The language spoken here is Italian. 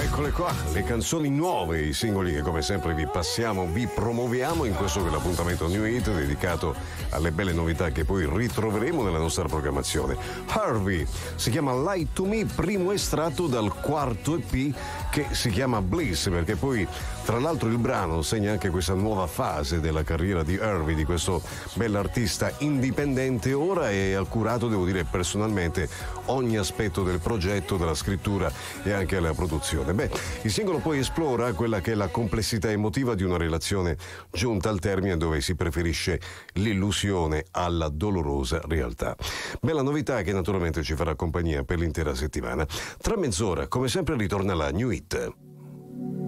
Eccole qua, le canzoni nuove, i singoli che come sempre vi passiamo, vi promuoviamo in questo che è l'appuntamento New Hit dedicato alle belle novità che poi ritroveremo nella nostra programmazione. Harvey si chiama Lie to Me, primo estratto dal quarto EP che si chiama Bliss, perché poi tra l'altro il brano segna anche questa nuova fase della carriera di Harvey, di questo bell'artista indipendente ora, e ha curato, devo dire personalmente, ogni aspetto del progetto, dalla scrittura e anche alla produzione. Beh, il singolo poi esplora quella che è la complessità emotiva di una relazione giunta al termine, dove si preferisce l'illusione alla dolorosa realtà. Bella novità che naturalmente ci farà compagnia per l'intera settimana. Tra mezz'ora, come sempre, ritorna la New Hit.